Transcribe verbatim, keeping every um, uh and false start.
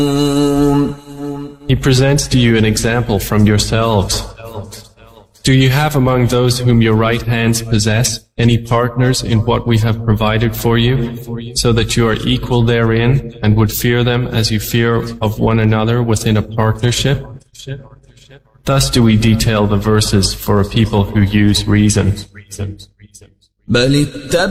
He presents to you an example from yourselves. Do you have among those whom your right hands possess any partners in what we have provided for you, so that you are equal therein and would fear them as you fear of one another within a partnership? Thus do we detail the verses for a people who use reason. بل اتبع